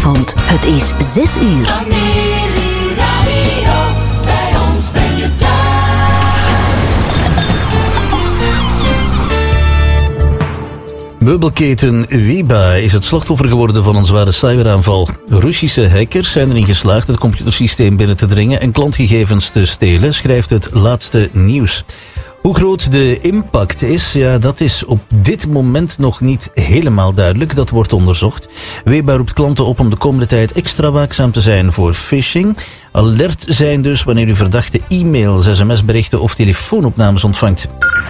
avond. Het is 6 uur. Familieradio, bij ons ben je thuis. Meubelketen Weba is het slachtoffer geworden van een zware cyberaanval. Russische hackers zijn erin geslaagd het computersysteem binnen te dringen en klantgegevens te stelen, schrijft het laatste nieuws. Hoe groot de impact is, ja, dat is op dit moment nog niet helemaal duidelijk. Dat wordt onderzocht. Weba roept klanten op om de komende tijd extra waakzaam te zijn voor phishing. Alert zijn dus wanneer u verdachte e-mails, sms-berichten of telefoonopnames ontvangt.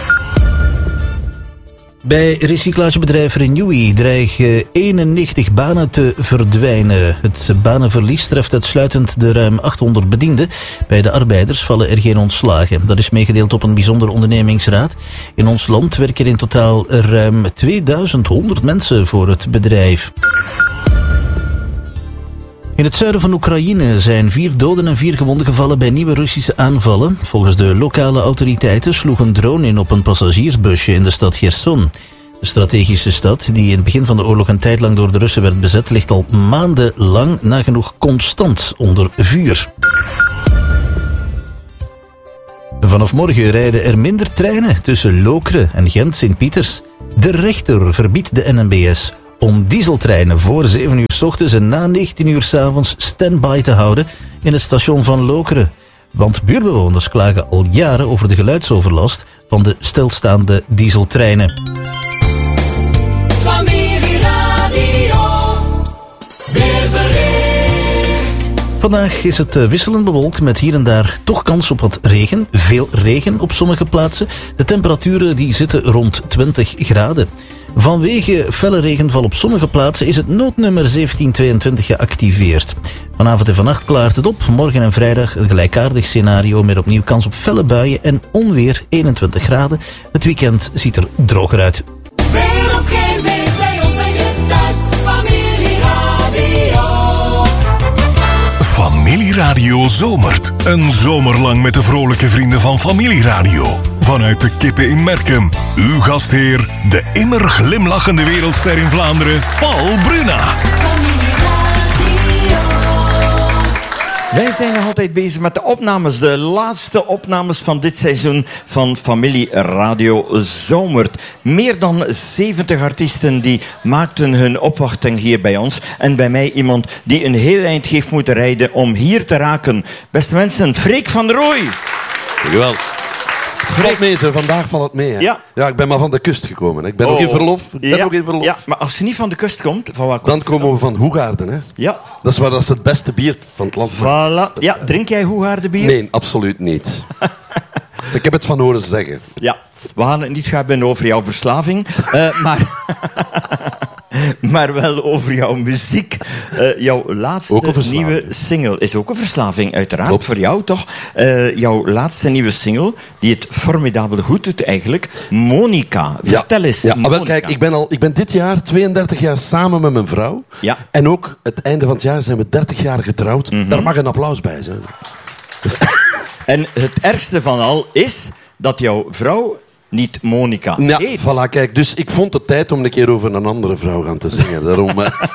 Bij recyclagebedrijf Renewi dreigen 91 banen te verdwijnen. Het banenverlies treft uitsluitend de ruim 800 bedienden. Bij de arbeiders vallen er geen ontslagen. Dat is meegedeeld op een bijzonder ondernemingsraad. In ons land werken in totaal ruim 2100 mensen voor het bedrijf. In het zuiden van Oekraïne zijn 4 doden en 4 gewonden gevallen bij nieuwe Russische aanvallen. Volgens de lokale autoriteiten sloeg een drone in op een passagiersbusje in de stad Cherson. De strategische stad, die in het begin van de oorlog een tijd lang door de Russen werd bezet, ligt al maandenlang nagenoeg constant onder vuur. Vanaf morgen rijden er minder treinen tussen Lokeren en Gent-Sint-Pieters. De rechter verbiedt de NMBS om dieseltreinen voor 7 uur 's ochtends en na 19 uur 's avonds stand-by te houden in het station van Lokeren. Want buurtbewoners klagen al jaren over de geluidsoverlast van de stilstaande dieseltreinen. Familieradio, weerbericht. Vandaag is het wisselend bewolkt met hier en daar toch kans op wat regen. Veel regen op sommige plaatsen. De temperaturen die zitten rond 20 graden. Vanwege felle regenval op sommige plaatsen is het noodnummer 1722 geactiveerd. Vanavond en vannacht klaart het op. Morgen en vrijdag een gelijkaardig scenario met opnieuw kans op felle buien en onweer 21 graden. Het weekend ziet er droger uit. Weer of geen weer, bij ons ben je thuis. Familieradio. Familieradio zomert. Een zomer lang met de vrolijke vrienden van Familieradio. Vanuit de Kippen in Merkem. Uw gastheer, de immer glimlachende wereldster in Vlaanderen, Paul Bruna. Wij zijn nog altijd bezig met de opnames. De laatste opnames van dit seizoen van Familieradio Zomert. Meer dan 70 artiesten die maakten hun opwachting hier bij ons. En bij mij iemand die een heel eind heeft moeten rijden om hier te raken. Beste mensen, Freek van der Rooij. Dankjewel. Het valt mee, zo. Vandaag valt het mee. Hè? Ja. Ik ben maar van de kust gekomen. Ik ben nog in verlof. Ja, maar als je niet van de kust komt, van waar Dan komen we van Hoegaarden. Hè? Ja. Dat is waar dat is het beste bier van het land. Voilà. Ja, drink jij Hoegaardenbier? Nee, absoluut niet. Ik heb het van horen zeggen. Ja, we gaan het niet gaan over jouw verslaving, maar wel over jouw muziek. Jouw laatste nieuwe single is ook een verslaving, uiteraard. Klopt. Voor jou toch? Jouw laatste nieuwe single, die het formidabel goed doet eigenlijk. Monica. Vertel eens. Ja, Monica. wel, kijk, ik ben dit jaar 32 jaar samen met mijn vrouw. Ja. En ook het einde van het jaar zijn we 30 jaar getrouwd. Daar mag een applaus bij zijn. Dus... En het ergste van al is dat jouw vrouw niet Monica heet. Voilà, kijk. Dus ik vond het tijd om een keer over een andere vrouw gaan te zingen. Daarom...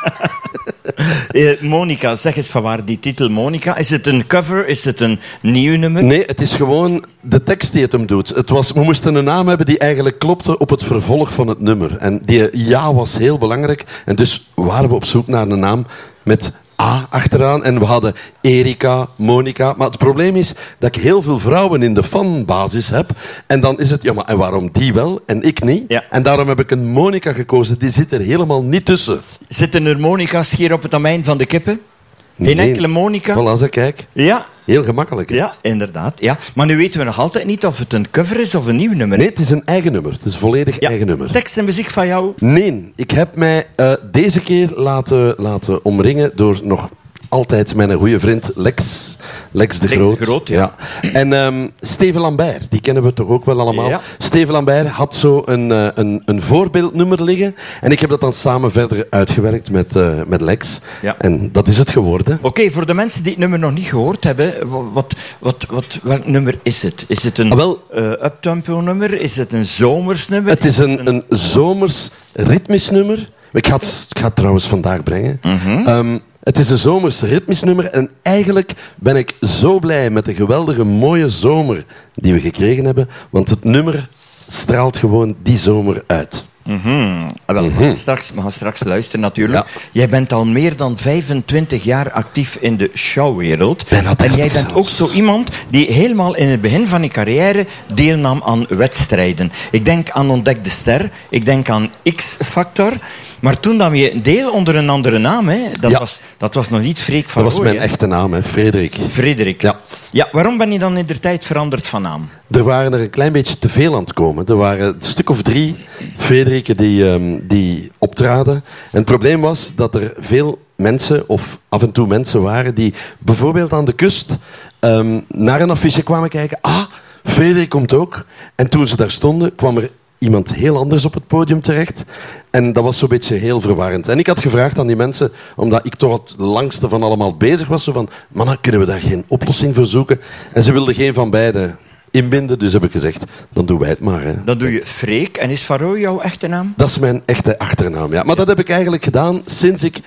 Monica, zeg eens van waar die titel Monica. Is het een cover? Is het een nieuw nummer? Nee, het is gewoon de tekst die het hem doet. We moesten een naam hebben die eigenlijk klopte op het vervolg van het nummer. En die ja was heel belangrijk. En dus waren we op zoek naar een naam met A achteraan. En we hadden Erika, Monica. Maar het probleem is dat ik heel veel vrouwen in de fanbasis heb. En dan is het, ja, maar en waarom die wel en ik niet? Ja. En daarom heb ik een Monica gekozen. Die zit er helemaal niet tussen. Zitten er Monica's hier op het domein van de kippen? Geen enkele Monica? Voilà, ze kijk. Ja. Heel gemakkelijk. Hè? Ja, inderdaad. Ja. Maar nu weten we nog altijd niet of het een cover is of een nieuw nummer. Nee, het is een eigen nummer. Het is een volledig eigen nummer. Tekst en muziek van jou? Nee, ik heb mij deze keer laten omringen door nog altijd mijn goede vriend Lex de Groot. Ja. En Steven Lambert, die kennen we toch ook wel allemaal. Ja. Steven Lambert had zo een voorbeeldnummer liggen. En ik heb dat dan samen verder uitgewerkt met Lex. Ja. En dat is het geworden. Oké, voor de mensen die het nummer nog niet gehoord hebben, welk nummer is het? Is het een uptempo nummer? Is het een zomers nummer? Het is een zomers ritmisch nummer Ik ga het trouwens vandaag brengen. Het is een zomers ritmisch nummer en eigenlijk ben ik zo blij met de geweldige mooie zomer die we gekregen hebben, want het nummer straalt gewoon die zomer uit. We gaan straks luisteren natuurlijk. Ja. Jij bent al meer dan 25 jaar actief in de showwereld. Bijna 30 en jij bent zelfs. ook zo iemand die helemaal in het begin van je carrière deelnam aan wedstrijden. Ik denk aan Ontdek de Ster, ik denk aan X-Factor. Maar toen nam je deel onder een andere naam. Hè? Dat was nog niet Freek van Dat was Rooij, mijn hè? echte naam, hè, Frederik. Frederik. Ja, waarom ben je dan in de tijd veranderd van naam? Er waren er een klein beetje te veel aan het komen. Er waren een stuk of 3 Frederiken die optraden. En het probleem was dat er veel mensen, of af en toe mensen waren, die bijvoorbeeld aan de kust naar een affiche kwamen kijken. Ah, Frederik komt ook. En toen ze daar stonden, kwam er iemand heel anders op het podium terecht. En dat was zo'n beetje heel verwarrend. En ik had gevraagd aan die mensen, omdat ik toch het langste van allemaal bezig was, zo van, mannen, kunnen we daar geen oplossing voor zoeken? En ze wilden geen van beiden inbinden, dus heb ik gezegd, dan doen wij het maar. Hè. Dan doe je Freek. En is Van Rooij jouw echte naam? Dat is mijn echte achternaam, ja. Maar dat heb ik eigenlijk gedaan sinds ik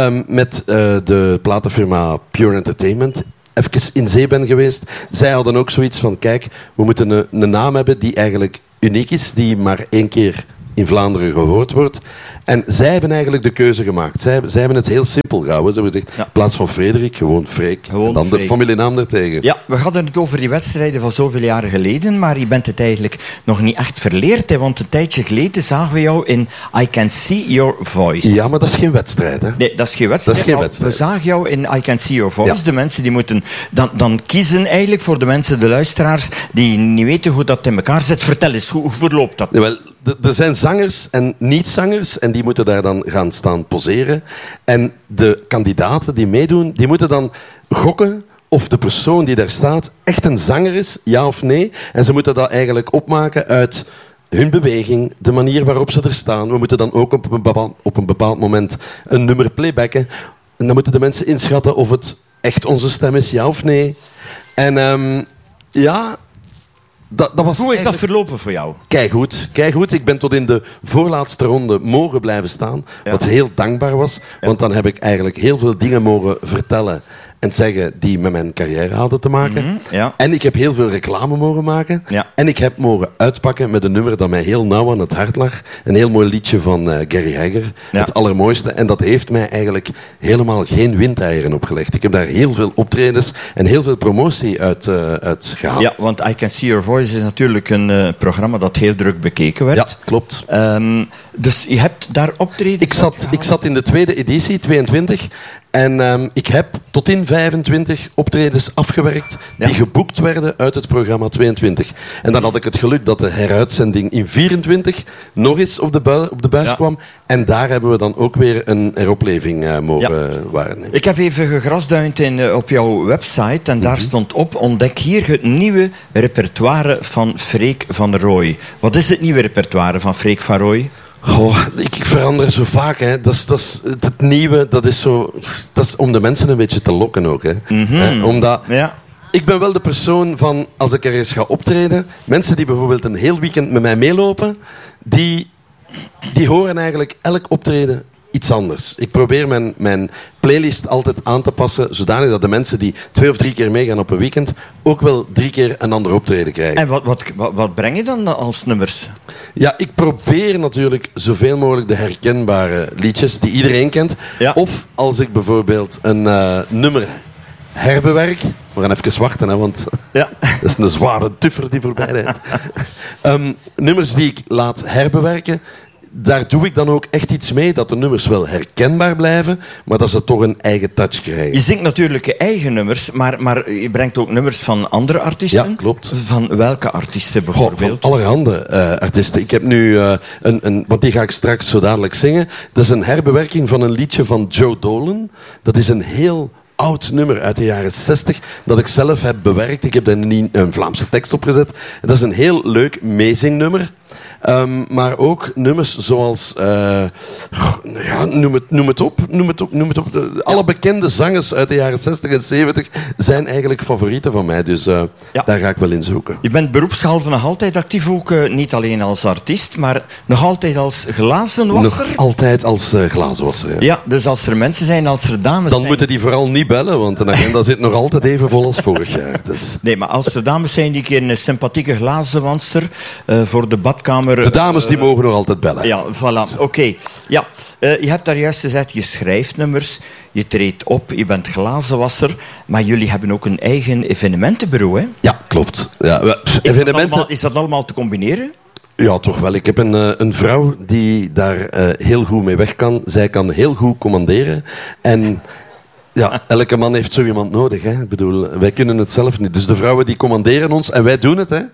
met de platenfirma Pure Entertainment even in zee ben geweest. Zij hadden ook zoiets van, kijk, we moeten een naam hebben die eigenlijk uniek is, die maar 1 keer in Vlaanderen gehoord wordt. En zij hebben eigenlijk de keuze gemaakt. Zij hebben het heel simpel gehouden. Ze hebben gezegd, in plaats van Frederik, gewoon Freek. Gewoon en dan Freek. de familienaam ertegen. Ja, we hadden het over die wedstrijden van zoveel jaren geleden, maar je bent het eigenlijk nog niet echt verleerd. Hè, want een tijdje geleden zagen we jou in I Can See Your Voice. Ja, maar dat is geen wedstrijd, hè? Nee, dat is geen wedstrijd. Dat is geen maar wedstrijd. We zagen jou in I Can See Your Voice. Ja. De mensen die moeten dan kiezen eigenlijk voor de mensen, de luisteraars, die niet weten hoe dat in elkaar zit. Vertel eens, hoe verloopt dat? Jawel, er zijn zangers en niet-zangers en die moeten daar dan gaan staan poseren. En de kandidaten die meedoen, die moeten dan gokken of de persoon die daar staat echt een zanger is, ja of nee. En ze moeten dat eigenlijk opmaken uit hun beweging, de manier waarop ze er staan. We moeten dan ook op een bepaald moment een nummer playbacken. En dan moeten de mensen inschatten of het echt onze stem is, ja of nee. En ja... Dat was Hoe is dat eigenlijk verlopen voor jou? Keigoed. Ik ben tot in de voorlaatste ronde mogen blijven staan. Ja. Wat heel dankbaar was. Want dan heb ik eigenlijk heel veel dingen mogen vertellen en zeggen die met mijn carrière hadden te maken. ja. En ik heb heel veel reclame mogen maken. Ja. En ik heb mogen uitpakken met een nummer dat mij heel nauw aan het hart lag. Een heel mooi liedje van Gary Hagger. Ja. Het allermooiste. En dat heeft mij eigenlijk helemaal geen windeieren opgelegd. Ik heb daar heel veel optredens en heel veel promotie uit gehaald. Ja, want I Can See Your Voice is natuurlijk een programma dat heel druk bekeken werd. Ja, klopt. Dus je hebt daar optredens Ik zat in de tweede editie, 22. En ik heb tot in 25 optredens afgewerkt die geboekt werden uit het programma 22. En dan had ik het geluk dat de heruitzending in 24 nog eens op de buis kwam. En daar hebben we dan ook weer een heropleving mogen waarnemen. Ik heb even gegrasduind op jouw website en daar stond op: ontdek hier het nieuwe repertoire van Freek van Rooij. Wat is het nieuwe repertoire van Freek van Rooij? Oh, ik verander zo vaak. Hè. Dat is het nieuwe, dat is om de mensen een beetje te lokken ook. Hè. Omdat... Ja. Ik ben wel de persoon van, als ik er eens ga optreden, mensen die bijvoorbeeld een heel weekend met mij meelopen, die horen eigenlijk elk optreden iets anders. Ik probeer mijn playlist altijd aan te passen, zodanig dat de mensen die 2 of 3 keer meegaan op een weekend ook wel 3 keer een ander optreden krijgen. En wat breng je dan als nummers? Ja, ik probeer natuurlijk zoveel mogelijk de herkenbare liedjes die iedereen kent. Ja. Of als ik bijvoorbeeld een nummer herbewerk. We gaan even wachten, hè, want Ja. dat is een zware tuffer die voorbij rijdt. Nummers die ik laat herbewerken, daar doe ik dan ook echt iets mee, dat de nummers wel herkenbaar blijven, maar dat ze toch een eigen touch krijgen. Je zingt natuurlijk je eigen nummers, maar je brengt ook nummers van andere artiesten. Ja, klopt. Van welke artiesten Goh, bijvoorbeeld? van allerhande artiesten. Ik heb nu want die ga ik straks zo dadelijk zingen. Dat is een herbewerking van een liedje van Joe Dolan. Dat is een heel oud nummer uit de jaren 60 dat ik zelf heb bewerkt. Ik heb daar een Vlaamse tekst op gezet. Dat is een heel leuk meezingnummer. Maar ook nummers zoals... noem het op. Alle bekende zangers uit de jaren 60 en 70 zijn eigenlijk favorieten van mij. Dus daar ga ik wel in zoeken. Je bent beroepshalve nog altijd actief, ook niet alleen als artiest, maar nog altijd als glazenwasser. Nog altijd als glazenwasser, ja. Ja, dus als er mensen zijn, als er dames Dan zijn... moeten die vooral niet bellen, want de agenda zit nog altijd even vol als vorig jaar. Dus. Nee, maar als er dames zijn die een keer een sympathieke glazenwasser voor de badkamer... De dames die mogen nog altijd bellen. Ja, voilà. Oké. Ja, je hebt daar juist gezegd, je schrijft nummers, je treedt op, je bent glazenwasser, maar jullie hebben ook een eigen evenementenbureau, hè? Ja, klopt. Ja, Is dat allemaal te combineren? Ja, toch wel. Ik heb een vrouw die daar heel goed mee weg kan. Zij kan heel goed commanderen. En ja, elke man heeft zo iemand nodig. Hè. Ik bedoel, wij kunnen het zelf niet. Dus de vrouwen die commanderen ons en wij doen het, hè.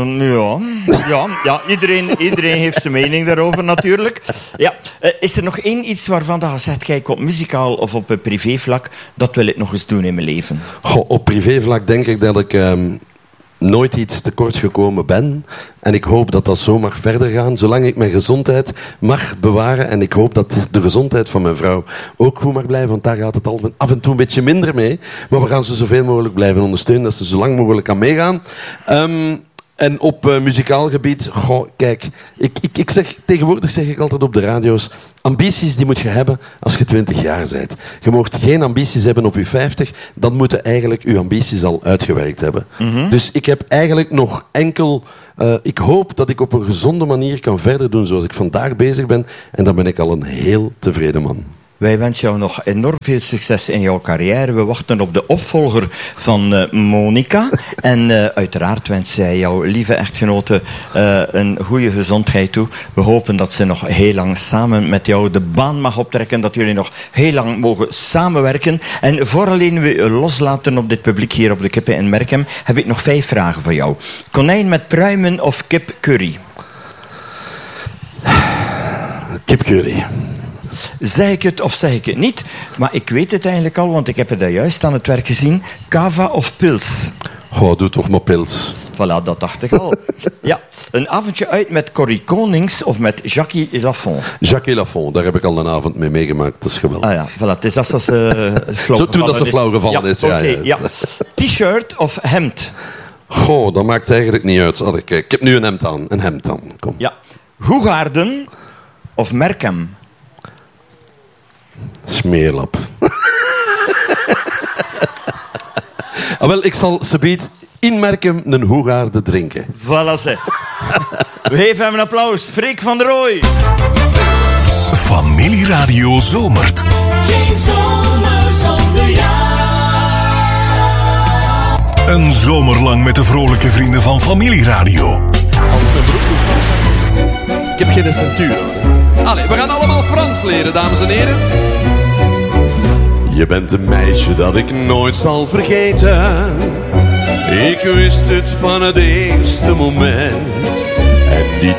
Ja, iedereen heeft zijn mening daarover natuurlijk. Ja. Is er nog één iets waarvan je zegt, kijk, op muzikaal of op privévlak, dat wil ik nog eens doen in mijn leven? Goh, op privévlak denk ik dat ik nooit iets tekort gekomen ben. En ik hoop dat dat zo mag verder gaan, zolang ik mijn gezondheid mag bewaren. En ik hoop dat de gezondheid van mijn vrouw ook goed mag blijven, want daar gaat het al af en toe een beetje minder mee. Maar we gaan ze zoveel mogelijk blijven ondersteunen, dat ze zo lang mogelijk kan meegaan. En op muzikaal gebied, kijk, tegenwoordig zeg ik altijd op de radio's, ambities die moet je hebben als je 20 jaar bent. Je mag geen ambities hebben op je 50, dan moeten eigenlijk je ambities al uitgewerkt hebben. Mm-hmm. Dus ik heb eigenlijk nog enkel... ik hoop dat ik op een gezonde manier kan verder doen zoals ik vandaag bezig ben. En dan ben ik al een heel tevreden man. Wij wensen jou nog enorm veel succes in jouw carrière. We wachten op de opvolger van Monica. En uiteraard wens zij jouw lieve echtgenote een goede gezondheid toe. We hopen dat ze nog heel lang samen met jou de baan mag optrekken. Dat jullie nog heel lang mogen samenwerken. En vooraleer we loslaten op dit publiek hier op de Kippen in Merkem, heb ik nog 5 vragen voor jou. Konijn met pruimen of kip curry? Kip curry. Zeg ik het of zeg ik het niet? Maar ik weet het eigenlijk al, want ik heb het daar juist aan het werk gezien. Cava of pils? Doe toch maar pils. Voilà, dat dacht ik al. Ja, een avondje uit met Corrie Konings of met Jackie Lafont? Jackie Lafont, daar heb ik al een avond mee meegemaakt. Dat is geweldig. Ah ja, voilà, het is als ze flauw zo toen dat ze flauw gevallen is. Ja. T-shirt of hemd? Dat maakt eigenlijk niet uit. Ik heb nu een hemd aan. Een hemd dan. Kom. Ja. Hoegaarden of Merkem? Smeerlap. Wel, ik zal subiet in Merkem een Hoegaarde drinken. Voilà, ze. We geven hem een applaus. Freek van der Rooij. Familieradio zomert. Geen zomer zonder jou. Een zomer lang met de vrolijke vrienden van Familieradio. Als ik mijn broek moest afleggen. Ik heb geen centuur. Allee, we gaan allemaal Frans leren, dames en heren. Je bent een meisje dat ik nooit zal vergeten. Ik wist het van het eerste moment. En die